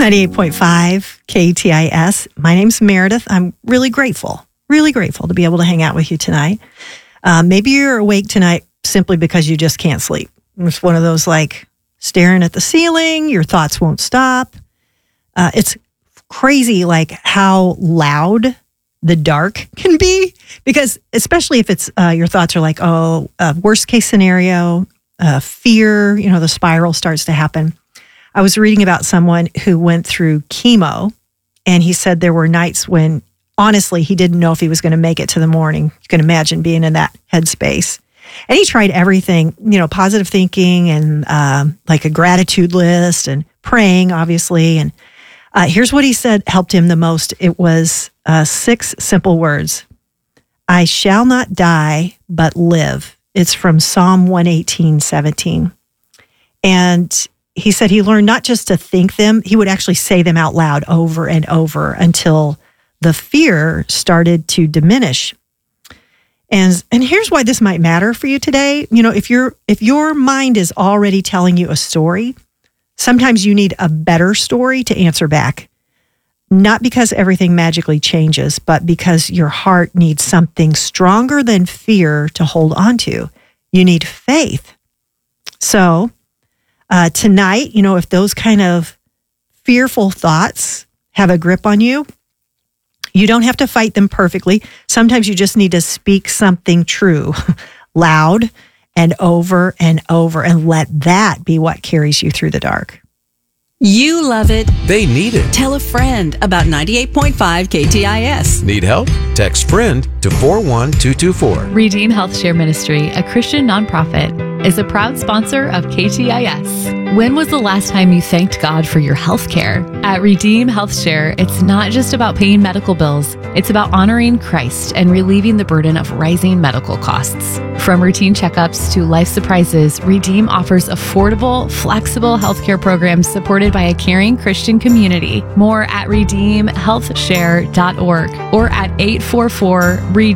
98.5 KTIS. My name's Meredith. I'm really grateful to be able to hang out with you tonight. Maybe you're awake tonight simply because you just can't sleep. It's one of those like staring at the ceiling, your thoughts won't stop. It's crazy like how loud the dark can be, because especially if it's your thoughts are like, worst case scenario, fear, the spiral starts to happen. I was reading about someone who went through chemo, and he said there were nights when, honestly, he didn't know if he was going to make it to the morning. You can imagine being in that headspace. And he tried everything, positive thinking and like a gratitude list and praying, obviously. And here's what he said helped him the most. It was 6 simple words. I shall not die, but live. It's from Psalm 118:17. And he said he learned not just to think them, he would actually say them out loud over and over until the fear started to diminish. And here's why this might matter for you today. If your mind is already telling you a story, sometimes you need a better story to answer back. Not because everything magically changes, but because your heart needs something stronger than fear to hold on to. You need faith. So tonight, if those kind of fearful thoughts have a grip on you, you don't have to fight them perfectly. Sometimes you just need to speak something true loud and over and let that be what carries you through the dark. You love it. They need it. Tell a friend about 98.5 KTIS. Need help? Text FRIEND to 41224. Redeem Health Share Ministry, a Christian nonprofit, is a proud sponsor of KTIS. When was the last time you thanked God for your health care? At Redeem Health Share, it's not just about paying medical bills. It's about honoring Christ and relieving the burden of rising medical costs. From routine checkups to life surprises, Redeem offers affordable, flexible healthcare programs supported by a caring Christian community. More at redeemhealthshare.org or at 844-REDEEM.